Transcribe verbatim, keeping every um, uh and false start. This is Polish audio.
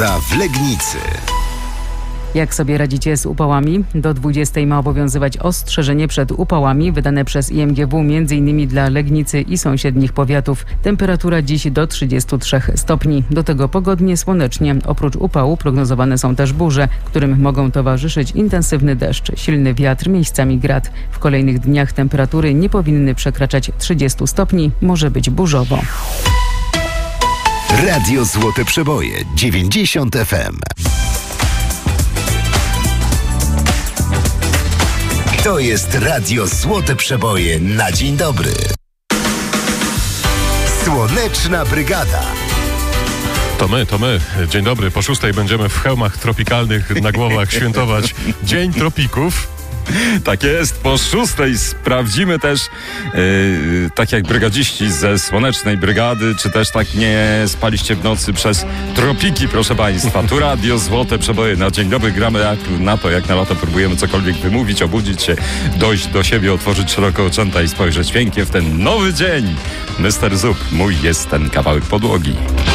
w Legnicy. Jak sobie radzicie z upałami? Do dwudziestej ma obowiązywać ostrzeżenie przed upałami wydane przez I M G W m.in. dla Legnicy i sąsiednich powiatów. Temperatura dziś do trzydziestu trzech stopni. Do tego pogodnie, słonecznie. Oprócz upału prognozowane są też burze, którym mogą towarzyszyć intensywny deszcz, silny wiatr, miejscami grad. W kolejnych dniach temperatury nie powinny przekraczać trzydziestu stopni. Może być burzowo. Radio Złote Przeboje dziewięćdziesiąt F M. To jest Radio Złote Przeboje na dzień dobry. Słoneczna Brygada. To my, to my. Dzień dobry. Po szóstej będziemy w hełmach tropikalnych na głowach świętować Dzień Tropików. Tak jest, po szóstej sprawdzimy też, yy, tak jak brygadziści ze Słonecznej Brygady, czy też tak nie spaliście w nocy przez tropiki, proszę Państwa. Tu Radio Złote Przeboje na dzień dobry. Gramy jak na to, jak na lato próbujemy cokolwiek wymówić, obudzić się, dojść do siebie, otworzyć szeroko oczęta i spojrzeć pięknie w ten nowy dzień. mister Zup, mój jest ten kawałek podłogi.